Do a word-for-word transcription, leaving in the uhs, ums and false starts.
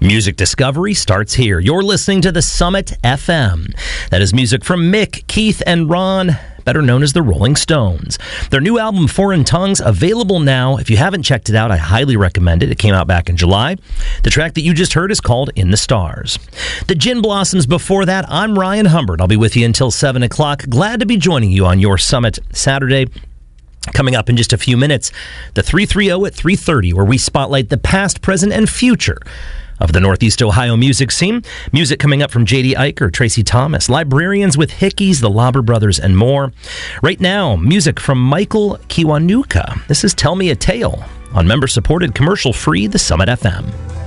Music discovery starts here. You're listening to the Summit F M. That is music from Mick, Keith, and Ron, better known as the Rolling Stones. Their new album, Foreign Tongues, available now. If you haven't checked it out, I highly recommend it. It came out back in July. The track that you just heard is called In the Stars. The Gin Blossoms before that. I'm Ryan Humbert. I'll be with you until seven o'clock. Glad to be joining you on your Summit Saturday. Coming up in just a few minutes, the three thirty at three thirty, where we spotlight the past, present, and future of the Northeast Ohio music scene. Music coming up from J D Eicher, Tracy Thomas, Librarians with Hickeys, the Lauber Brothers, and more. Right now, music from Michael Kiwanuka. This is Tell Me a Tale on member-supported, commercial-free The Summit F M.